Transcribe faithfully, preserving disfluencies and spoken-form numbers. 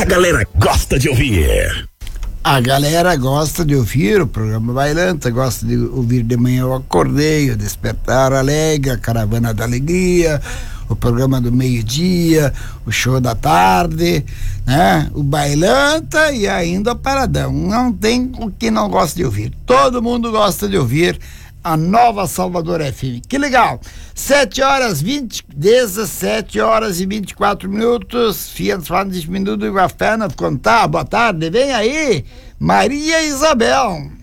a galera gosta de ouvir. A galera gosta de ouvir o programa Bailanta, gosta de ouvir de manhã o Acordei, o Despertar Alegre, a Caravana da Alegria, o programa do meio-dia, o show da tarde, né? O Bailanta e ainda o Paradão. Não tem o que não gosta de ouvir. Todo mundo gosta de ouvir a Nova Salvador F M. Que legal! sete horas vinte, dezessete horas e vinte e quatro minutos. Fiat vinte minutos e café na contar. Boa tarde, vem aí, Maria Isabel.